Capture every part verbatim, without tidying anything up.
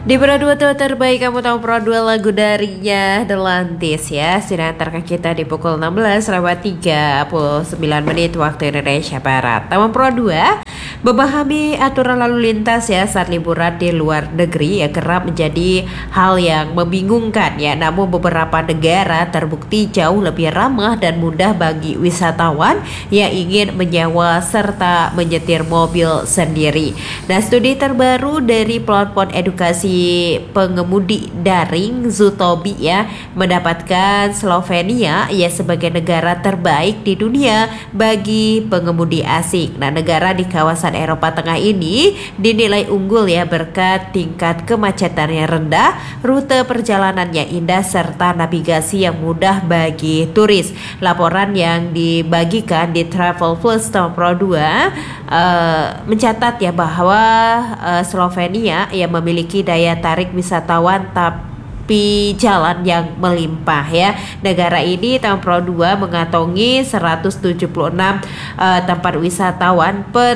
Di Pro dua terbaik kamu tahu Pro dua lagu darinya The Lantis ya. Sudah antarkan kita di pukul enam belas lewat tiga puluh sembilan menit waktu Indonesia Barat. Taman Pro dua memahami aturan lalu lintas ya saat liburan di luar negeri ya kerap menjadi hal yang membingungkan ya. Namun beberapa negara terbukti jauh lebih ramah dan mudah bagi wisatawan yang ingin menyewa serta menyetir mobil sendiri. Nah, studi terbaru dari platform edukasi pengemudi daring Zutobi ya mendapatkan Slovenia ya sebagai negara terbaik di dunia bagi pengemudi asing. Nah, negara di kawasan Eropa Tengah ini dinilai unggul ya berkat tingkat kemacetan yang rendah, rute perjalanan yang indah serta navigasi yang mudah bagi turis. Laporan yang dibagikan di Travel Plus tahun Pro dua uh, mencatat ya bahwa uh, Slovenia yang memiliki daya tarik wisatawan tapi jalan yang melimpah ya. Negara ini tahun Pro dua mengantongi seratus tujuh puluh enam uh, tempat wisatawan per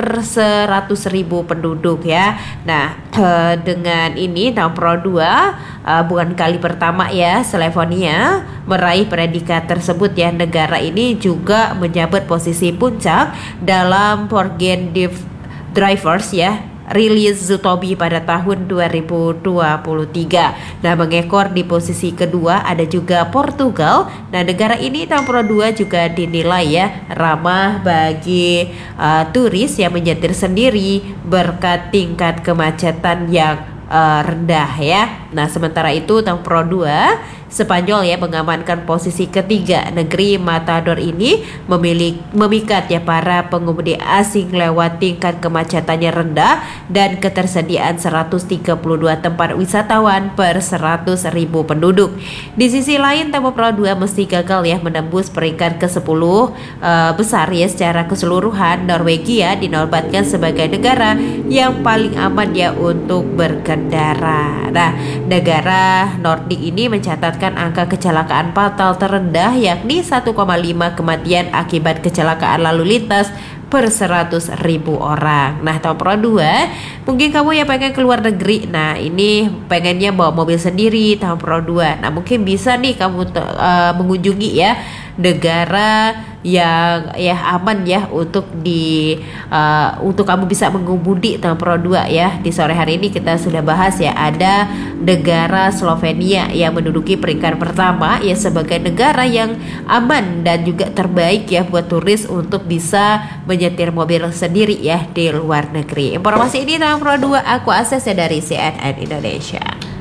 seratus ribu penduduk ya. Nah, uh, dengan ini tahun Pro dua uh, bukan kali pertama ya Slovenia meraih predikat tersebut ya. Negara ini juga menyabet posisi puncak dalam Forgen Drivers ya rilis Zutobi pada tahun dua ribu dua puluh tiga. Nah, mengekor di posisi kedua ada juga Portugal. Nah, negara ini tahun Pro dua juga dinilai ya ramah bagi uh, turis yang menyetir sendiri berkat tingkat kemacetan yang uh, rendah ya. Nah, sementara itu tahun Pro dua Spanyol ya mengamankan posisi ketiga. Negeri Matador ini memilih memikat ya para pengemudi asing lewat tingkat kemacetannya rendah dan ketersediaan seratus tiga puluh dua tempat wisatawan per seratus ribu penduduk. Di sisi lain, Tamu Pro dua mesti gagal ya menembus peringkat ke sepuluh uh, besar ya secara keseluruhan. Norwegia dinobatkan sebagai negara yang paling aman ya untuk berkendara. Nah, negara Nordik ini mencatat angka kecelakaan fatal terendah yakni satu koma lima kematian akibat kecelakaan lalu lintas per seratus ribu orang. Nah, tahun Pro dua mungkin kamu yang pengen keluar negeri. Nah, ini pengennya bawa mobil sendiri tahun Pro dua. Nah, mungkin bisa nih kamu uh, mengunjungi ya negara yang ya aman ya untuk di uh, untuk kamu bisa mengemudi tahun Pro dua ya. Di sore hari ini kita sudah bahas ya ada negara Slovenia yang menduduki peringkat pertama ya sebagai negara yang aman dan juga terbaik ya buat turis untuk bisa menyetir mobil sendiri ya di luar negeri. Informasi ini tahun Pro dua aku akses ya dari C N N Indonesia.